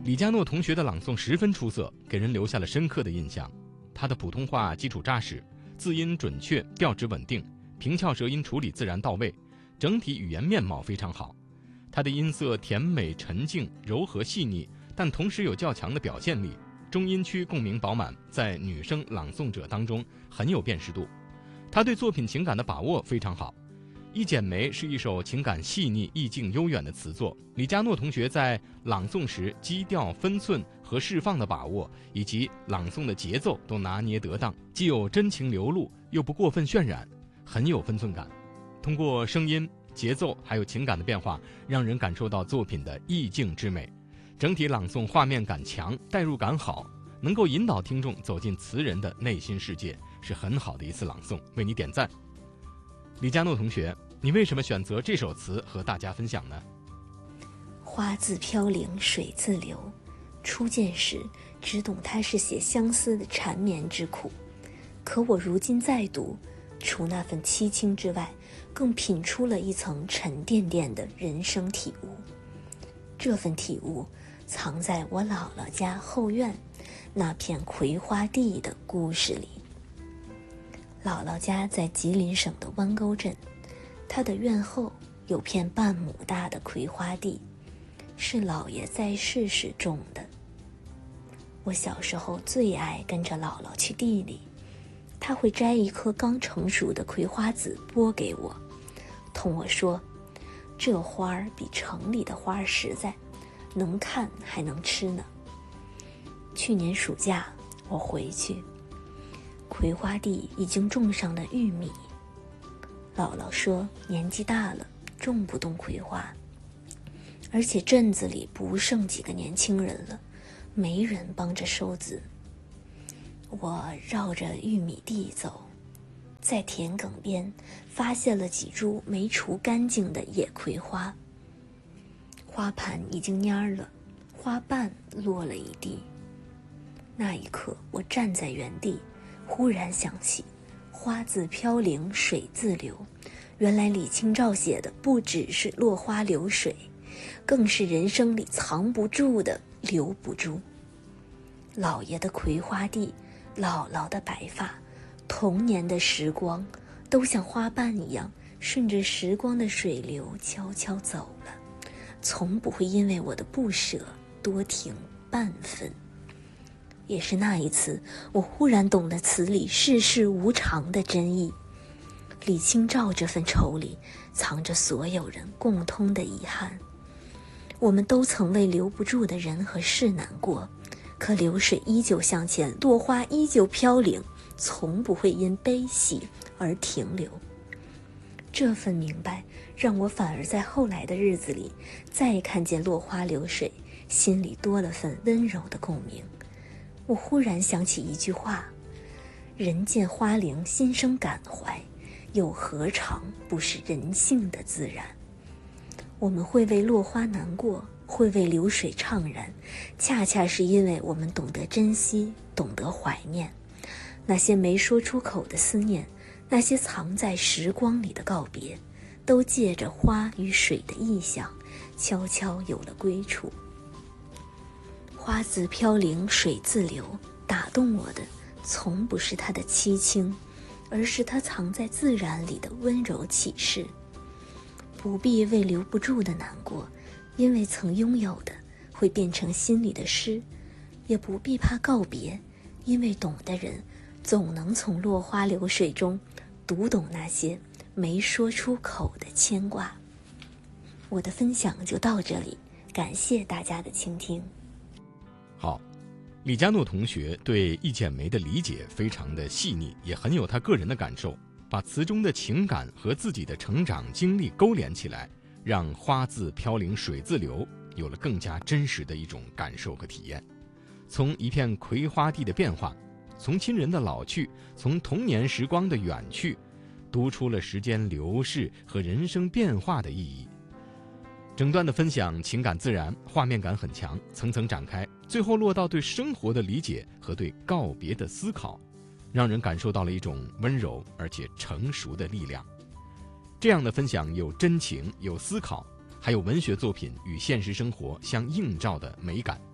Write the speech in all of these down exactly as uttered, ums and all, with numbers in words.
李佳诺同学的朗诵十分出色，给人留下了深刻的印象。他的普通话基础扎实，字音准确，调值稳定，平翘舌音处理自然到位，整体语言面貌非常好。他的音色甜美沉静，柔和细腻，但同时有较强的表现力，中音区共鸣饱满，在女生朗诵者当中很有辨识度。他对作品情感的把握非常好。《一剪梅》是一首情感细腻、意境悠远的词作。李佳诺同学在朗诵时基调、分寸和释放的把握，以及朗诵的节奏都拿捏得当，既有真情流露，又不过分渲染，很有分寸感。通过声音、节奏还有情感的变化，让人感受到作品的意境之美。整体朗诵画面感强，代入感好，能够引导听众走进词人的内心世界，是很好的一次朗诵，为你点赞。李佳诺同学，你为什么选择这首词和大家分享呢？ 花自飘零水自流，初见时只懂它是写相思的缠绵之苦，可我如今再读，除那份凄清之外，更品出了一层沉甸甸的人生体悟。这份体悟藏在我姥姥家后院那片葵花地的故事里。姥姥家在吉林省的弯沟镇，她的院后有片半亩大的葵花地，是姥爷在世时种的。我小时候最爱跟着姥姥去地里，她会摘一颗刚成熟的葵花籽剥给我，同我说，这花儿比城里的花儿实在，能看还能吃呢。去年暑假我回去，葵花地已经种上了玉米。姥姥说年纪大了，种不动葵花，而且镇子里不剩几个年轻人了，没人帮着收籽。我绕着玉米地走，在田埂边发现了几株没除干净的野葵花，花盘已经蔫了，花瓣落了一地。那一刻我站在原地，忽然想起花自飘零水自流，原来李清照写的不只是落花流水，更是人生里藏不住的留不住。姥爷的葵花地，姥姥的白发，童年的时光，都像花瓣一样顺着时光的水流悄悄走了，从不会因为我的不舍多停半分。也是那一次，我忽然懂了词里世事无常的真意。李清照这份愁里藏着所有人共通的遗憾。我们都曾为留不住的人和事难过，可流水依旧向前，落花依旧飘零，从不会因悲喜而停留。这份明白让我反而在后来的日子里，再看见落花流水，心里多了份温柔的共鸣。我忽然想起一句话，人见花零心生感怀，又何尝不是人性的自然。我们会为落花难过，会为流水怅然，恰恰是因为我们懂得珍惜，懂得怀念。那些没说出口的思念，那些藏在时光里的告别，都借着花与水的意象，悄悄有了归处。花自飘零水自流，打动我的从不是它的凄清，而是它藏在自然里的温柔启示。不必为留不住的难过，因为曾拥有的会变成心里的诗；也不必怕告别，因为懂的人总能从落花流水中读懂那些没说出口的牵挂。我的分享就到这里，感谢大家的倾听。 好，李佳诺同学对《一剪梅》的理解非常的细腻，也很有他个人的感受，把词中的情感和自己的成长经历勾连起来，让花自飘零水自流有了更加真实的一种感受和体验。从一片葵花地的变化，从亲人的老去，从童年时光的远去，读出了时间流逝和人生变化的意义。整段的分享情感自然，画面感很强，层层展开，最后落到对生活的理解和对告别的思考，让人感受到了一种温柔而且成熟的力量。这样的分享有真情，有思考，还有文学作品与现实生活相映照的美感。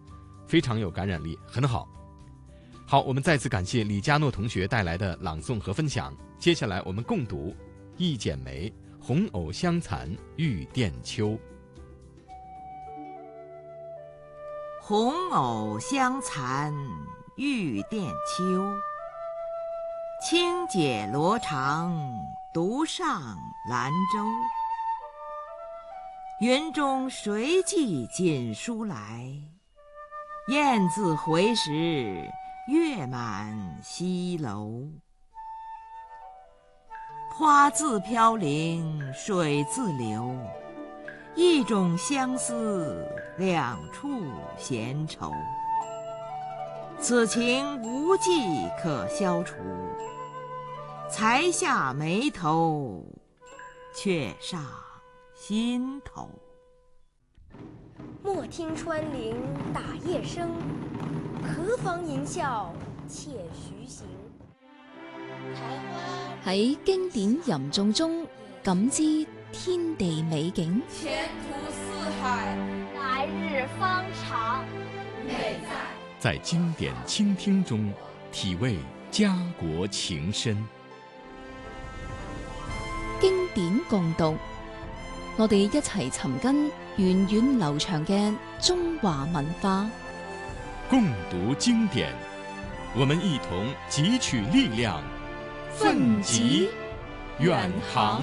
非常有感染力，很好。好，我们再次感谢李佳诺同学带来的朗诵和分享。接下来我们共读《一剪梅》，红藕香残玉簟秋。 红藕香残玉簟秋，轻解罗裳独上兰舟。云中谁寄锦书来？雁字回时，月满西楼。花自飘零水自流，一种相思两处闲愁。此情无计可消除，才下眉头，却上心头。 莫听穿林打叶声，何妨吟啸且徐行。 喺經典吟誦中感知天地美景， 前途似海， 来日方长。 美在在經典傾聽中體味家國情深。 經典共讀，我哋一齊尋根源遠流長嘅中華文化。 共讀經典，我們一同汲取力量，奮楫遠航。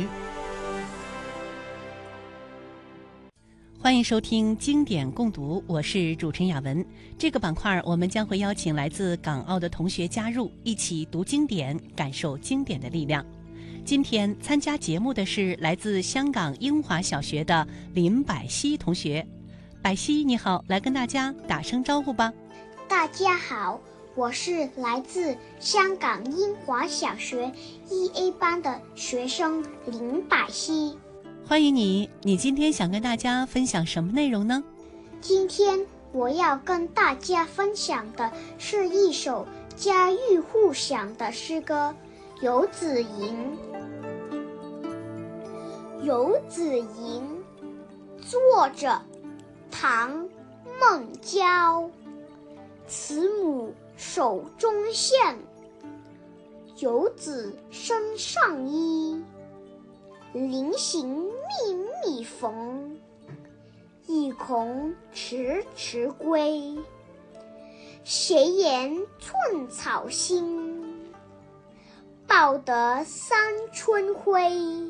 欢迎收听经典共读，我是主持人雅文。这个板块我们将会邀请来自港澳的同学加入，一起读经典，感受经典的力量。今天参加节目的是来自香港英华小学的林百熙同学。百熙你好，来跟大家打声招呼吧。 大家好，我是来自香港英华小学一 A 班的学生林百熙。 欢迎你，你今天想跟大家分享什么内容呢？ 今天我要跟大家分享的是一首家喻户晓的诗歌《游子吟》。《游子吟》作者唐孟郊。慈母手中线，游子身上衣。临行密密缝，意恐迟迟归。谁言寸草心，报得三春晖。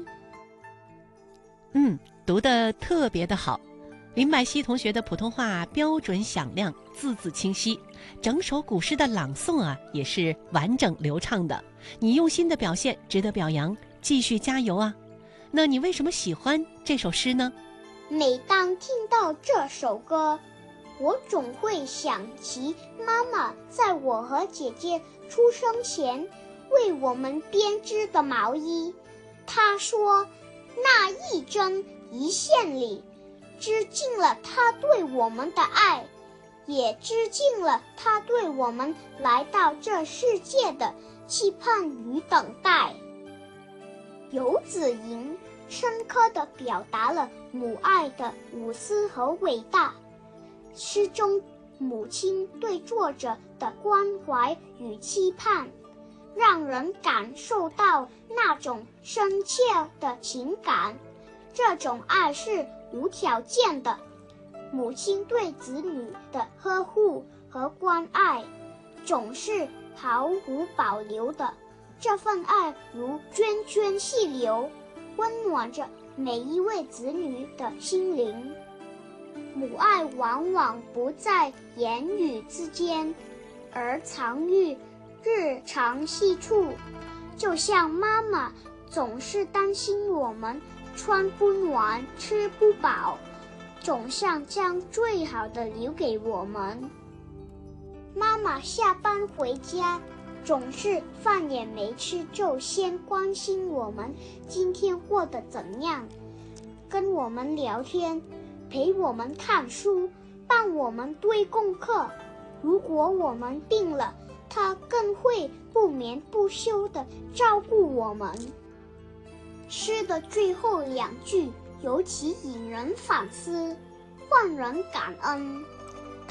嗯，读得特别的好。林百熙同学的普通话标准响亮，字字清晰，整首古诗的朗诵啊也是完整流畅的。你用心的表现值得表扬，继续加油啊！那你为什么喜欢这首诗呢？ 每当听到这首歌，我总会想起妈妈在我和姐姐出生前为我们编织的毛衣。她说，那一针一线里织进了她对我们的爱，也织进了她对我们来到这世界的期盼与等待。游子吟深刻地表达了母爱的无私和伟大。诗中母亲对作者的关怀与期盼，让人感受到那种深切的情感。这种爱是无条件的，母亲对子女的呵护和关爱总是毫无保留的。这份爱如涓涓细流，温暖着每一位子女的心灵。母爱往往不在言语之间，而藏于日常细处。就像妈妈总是担心我们穿不暖、吃不饱，总想将最好的留给我们。妈妈下班回家，总是饭也没吃就先关心我们今天过得怎样，跟我们聊天，陪我们看书，帮我们堆功课。如果我们病了，她更会不眠不休地照顾我们。诗的最后两句尤其引人反思，换人感恩。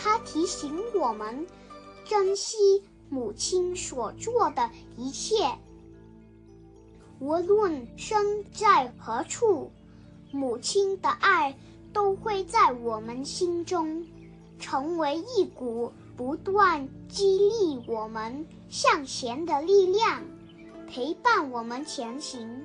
它提醒我们珍惜母亲所做的一切。无论身在何处，母亲的爱都会在我们心中成为一股不断激励我们向前的力量，陪伴我们前行。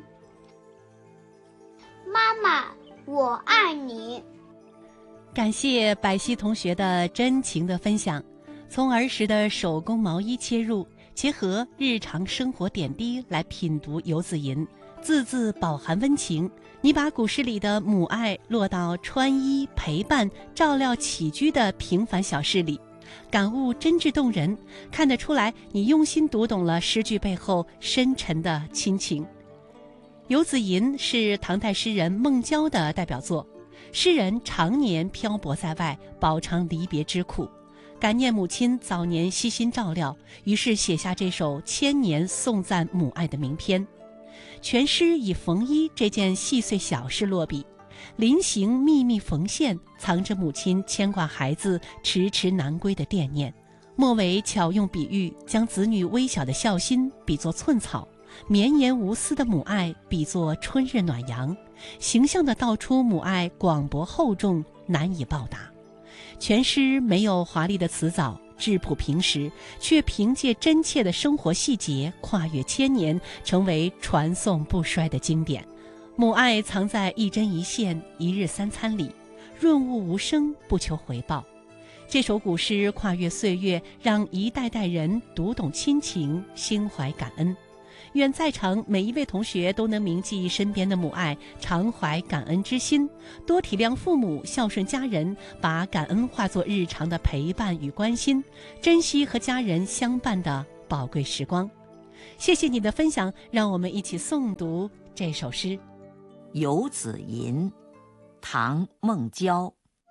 妈妈，我爱你。 感谢百希同学的真情的分享，从儿时的手工毛衣切入，结合日常生活点滴来品读游子吟，字字饱含温情。你把古诗里的母爱落到穿衣、陪伴、照料起居的平凡小事里，感悟真挚动人，看得出来你用心读懂了诗句背后深沉的亲情。游子吟是唐代诗人孟郊的代表作，诗人常年漂泊在外，饱尝离别之苦，感念母亲早年悉心照料，于是写下这首千年颂赞母爱的名篇。全诗以缝衣这件细碎小事落笔，临行密密缝线，藏着母亲牵挂孩子迟迟难归的惦念。末尾巧用比喻，将子女微小的孝心比作寸草，绵延无私的母爱比作春日暖阳，形象地道出母爱广博厚重，难以报答。全诗没有华丽的辞藻，质朴平实，却凭借真切的生活细节，跨越千年，成为传颂不衰的经典。母爱藏在一针一线、一日三餐里，润物无声，不求回报。这首古诗跨越岁月，让一代代人读懂亲情，心怀感恩。愿在场每一位同学都能铭记身边的母爱，常怀感恩之心，多体谅父母，孝顺家人，把感恩化作日常的陪伴与关心，珍惜和家人相伴的宝贵时光。谢谢你的分享，让我们一起诵读这首诗《 游子吟》，唐·孟郊。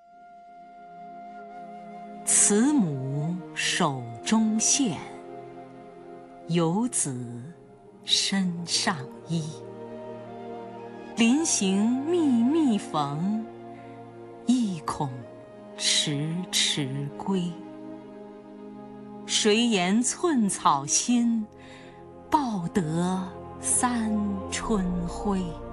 慈母手中线，游子身上衣。临行密密缝，意恐迟迟归。谁言寸草心，报得三春晖。